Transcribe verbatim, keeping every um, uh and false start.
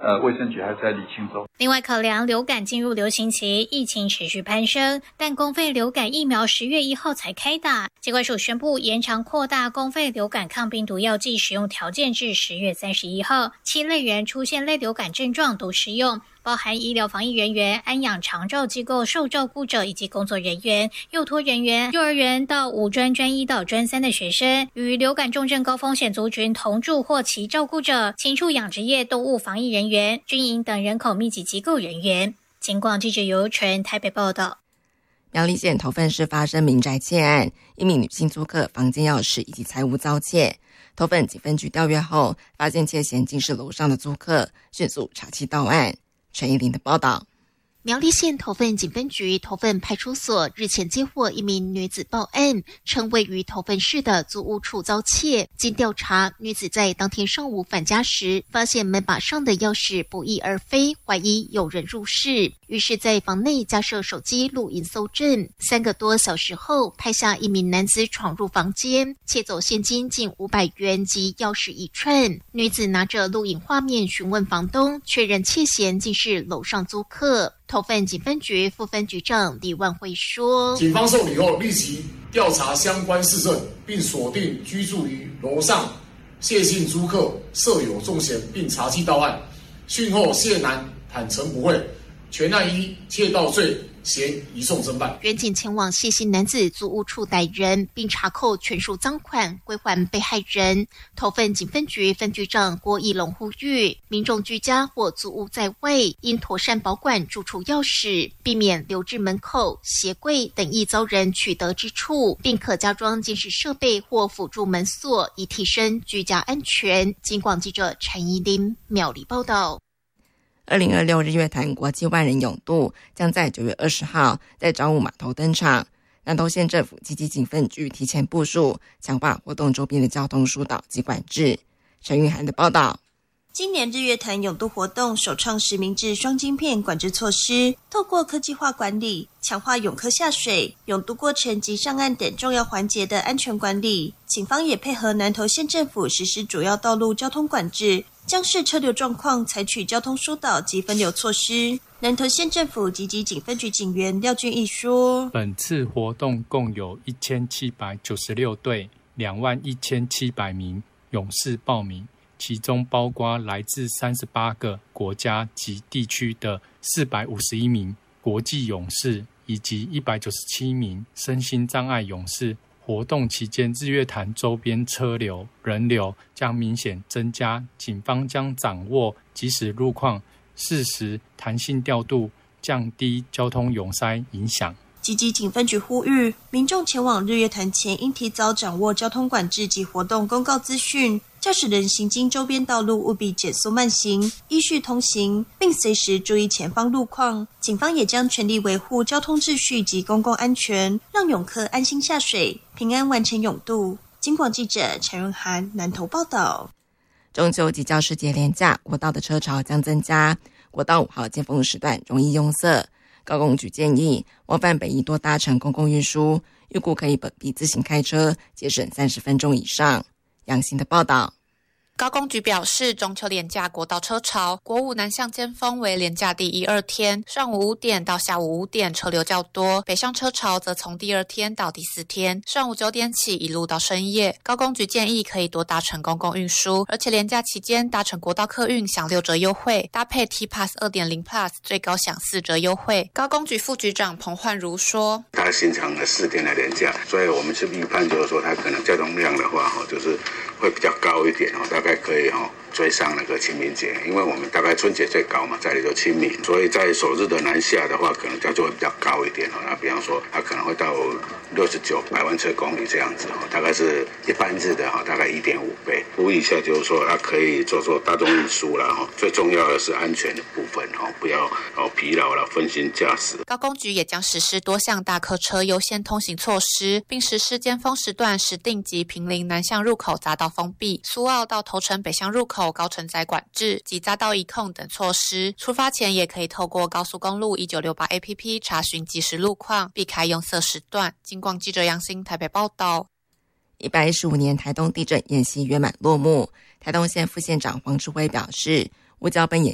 呃卫生局还在厘清中。 另外，考量流感进入流行期，疫情持续攀升，但公费流感疫苗十月一号才开打，疾管署宣布延长扩大公费流感抗病毒药剂使用条件至十月三十一号，七类人出现类流感症状都适用。包含医疗防疫人员、安养长照机构受照顾者以及工作人员、幼托人员、幼儿园到五专、专一到专三的学生，与流感重症高风险族群同住或其照顾者、禽畜养殖业动物防疫人员、军营等人口密集机构人员。警广记者尤纯台北报道。 苗栗县头份市发生民宅窃案，一名女性租客房间钥匙以及财物遭窃。头份警分局调阅后，发现窃嫌竟是楼上的租客，迅速查缉到案。陈怡玲的报道。 苗栗县头份警分局头份派出所日前接获一名女子报案，称位于头份市的租屋处遭窃。经调查，女子在当天上午返家时，发现门把上的钥匙不翼而飞，怀疑有人入室，于是在房内架设手机录影搜证。三个多小时后，拍下一名男子闯入房间，窃走现金近五百元及钥匙一串。女子拿着录影画面询问房东，确认窃嫌竟是楼上租客。头份警分局副分局长李万辉说， 警方受理后立即调查相关事证，并锁定居住于楼上谢姓租客设有重嫌，并查缉到案。讯后谢男坦诚不讳，全案依窃盗罪嫌移送侦办。 员警前往谢姓男子租屋处逮人，并查扣全数赃款，归还被害人。头份警分局分局长郭义龙呼吁民众居家或租屋在外，应妥善保管住处钥匙，避免留置门口、鞋柜等易遭人取得之处，并可加装监视设备或辅助门锁，以提升居家安全。警广记者陈怡琳苗栗报道。 二零二六日月潭国际万人泳渡将在九月二十号在彰武码头登场。南投县政府积极警分局提前部署，强化活动周边的交通疏导及管制。陈玉涵的报道。 今年日月潭泳渡活动首创实名制双晶片管制措施，透过科技化管理，强化泳客下水、泳渡过程及上岸等重要环节的安全管理。警方也配合南投县政府实施主要道路交通管制，将视车流状况采取交通疏导及分流措施。南投县政府集集警分局警员廖俊义说， 本次活动共有一千七百九十六队两万一千七百名勇士报名，其中包括来自三十八个国家及地区的四百五十一名国际勇士，以及一百九十七名身心障碍勇士。活动期间，日月潭周边车流、人流将明显增加，警方将掌握即时路况，适时弹性调度，降低交通涌塞影响。 集集警分局呼吁民众前往日月潭前，应提早掌握交通管制及活动公告资讯，驾驶人行经周边道路务必减速慢行，依序通行，并随时注意前方路况。警方也将全力维护交通秩序及公共安全，让泳客安心下水，平安完成泳渡。警广记者陈润涵南投报道。 中秋及教师节连假，国道的车潮将增加，国道五号尖峰时段容易拥塞。高公局建议往返北宜多搭乘公共运输，预估可以比自行开车节省三十分钟以上。杨欣的报道。 高公局表示，中秋连假国道车潮，国五南向尖峰为连假第一二天，上午五点到下午五点车流较多，北上车潮则从第二天到第四天，上午九点起一路到深夜。高公局建议可以多搭乘公共运输，而且连假期间搭乘国道客运享六折优惠，搭配 T Pass 二点零 Plus 最高享四折优惠。高公局副局长彭焕如说， 他新长了四天的连假，所以我们是预判就是说他可能交通量的话就是会比较高一点，大概可以追上那个清明节，因为我们大概春节最高嘛，再来就清明，所以在首日的南下的话，可能它就会比较高一点。那比方说，它可能会到六十九百万车公里这样子，大概是一般日的大概一点五倍。呼吁一下，就是说它可以做做大众运输啦，最重要的是安全的部分，不要疲劳了、分心驾驶。 高公局也将实施多项大客车优先通行措施，并实施尖峰时段时定及坪林南向入口匝道封闭，苏澳到头城北向入口高承载管制及匝道移控等措施。出发前也可以透过高速公路一九六八 A P P 查询即时路况，避开拥塞时段。警广记者杨欣台北报道。 一百一十五年台东地震演习圆满落幕，台东县副县长黄志辉表示，五角本演